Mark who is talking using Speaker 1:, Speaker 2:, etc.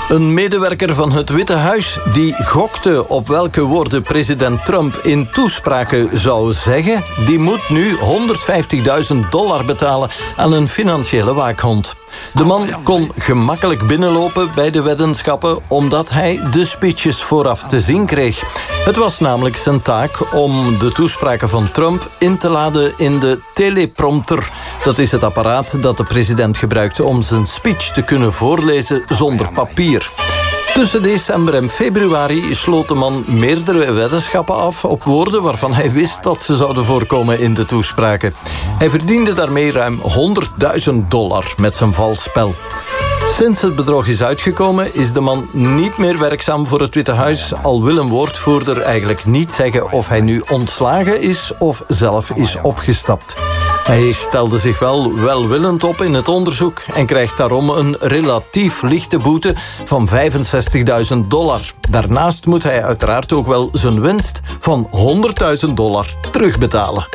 Speaker 1: Een medewerker van het Witte Huis die gokte op welke woorden president Trump in toespraken zou zeggen, die moet nu $150.000 betalen aan een financiële waakhond. De man kon gemakkelijk binnenlopen bij de weddenschappen omdat hij de speeches vooraf te zien kreeg. Het was namelijk zijn taak om de toespraken van Trump in te laden in de teleprompter. Dat is het apparaat dat de president gebruikte om zijn speech te kunnen voorlezen zonder papier. Tussen december en februari sloot de man meerdere weddenschappen af op woorden waarvan hij wist dat ze zouden voorkomen in de toespraken. Hij verdiende daarmee ruim $100.000 met zijn vals spel. Sinds het bedrog is uitgekomen is de man niet meer werkzaam voor het Witte Huis, al wil een woordvoerder eigenlijk niet zeggen of hij nu ontslagen is of zelf is opgestapt. Hij stelde zich wel welwillend op in het onderzoek en krijgt daarom een relatief lichte boete van $65.000. Daarnaast moet hij uiteraard ook wel zijn winst van $100.000 terugbetalen.